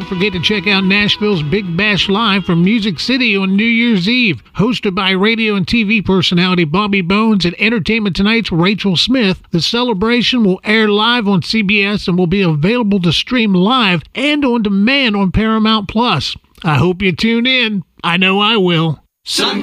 forget to check out Nashville's Big Bash Live from Music City on New Year's Eve. Hosted by radio and TV personality Bobby Bones and Entertainment Tonight's Rachel Smith, the celebration will air live on CBS and will be available to stream live and on demand on Paramount Plus. I hope you tune in. I know I will.